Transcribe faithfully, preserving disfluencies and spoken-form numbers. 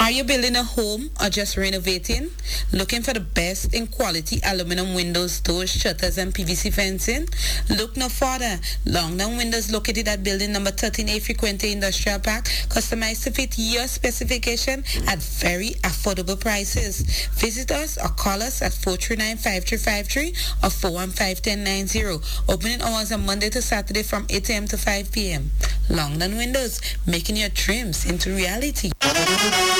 Are you building a home or just renovating? Looking for the best in quality aluminum windows, doors, shutters, and P V C fencing? Look no further. Longdown Windows, located at building number thirteen A Frequente Industrial Park, customized to fit your specification at very affordable prices. Visit us or call us at four three nine, five three five three or four one five, one zero nine zero. Opening hours are Monday to Saturday from eight a.m. to five p.m. Longdown Windows, making your dreams into reality.